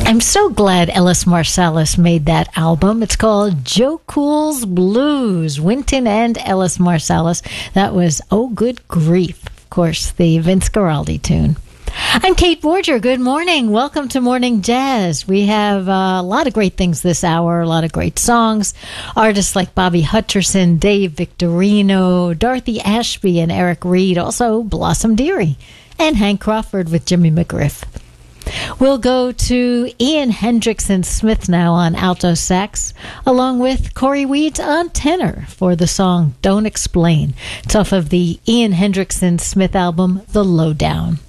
I'm so glad Ellis Marsalis made that album. It's called Joe Cool's Blues. Wynton and Ellis Marsalis. That was Oh Good Grief. Of course, the Vince Guaraldi tune. I'm Kate Borger. Good morning. Welcome to Morning Jazz. We have a lot of great things this hour, a lot of great songs. Artists like Bobby Hutcherson, Dave Victorino, Dorothy Ashby, and Eric Reed. Also, Blossom Dearie and Hank Crawford with Jimmy McGriff. We'll go to Ian Hendrickson Smith now on alto sax, along with Corey Weeds on tenor for the song Don't Explain. It's off of the Ian Hendrickson Smith album, The Lowdown.